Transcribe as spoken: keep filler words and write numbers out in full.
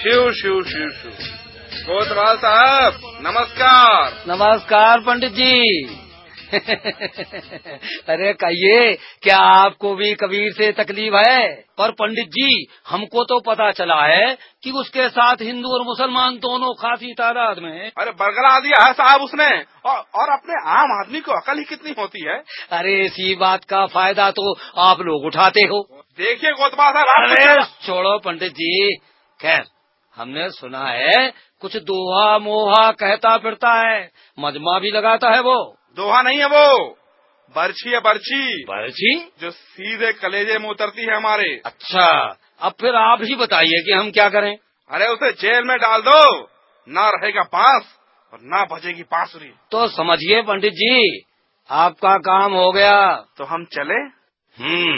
शिव शिव शिव शिव। कोतवाल साहब नमस्कार। नमस्कार पंडित जी। अरे कहिए, क्या आपको भी कबीर से तकलीफ है? और पंडित जी, हमको तो पता चला है कि उसके साथ हिंदू और मुसलमान दोनों खासी तादाद में हैं। अरे बरगला दिया है साहब उसने, और, और अपने आम आदमी को अकल ही कितनी होती है। अरे इसी बात का फायदा तो आप लोग उठाते हो। देखिए कोतवाल साहब। अरे छोड़ो पंडित जी, खैर हमने सुना है कुछ दोहा मोहा कहता फिरता है, मजमा भी लगाता है वो। दोहा नहीं है वो, बर्छी है बर्छी। बर्छी? जो सीधे कलेजे में उतरती है हमारे। अच्छा, अब फिर आप ही बताइए कि हम क्या करें। अरे उसे जेल में डाल दो, ना रहेगा बांस और ना बजेगी बांसुरी। तो समझिए पंडित जी, आपका काम हो गया। तो हम चले। हम्म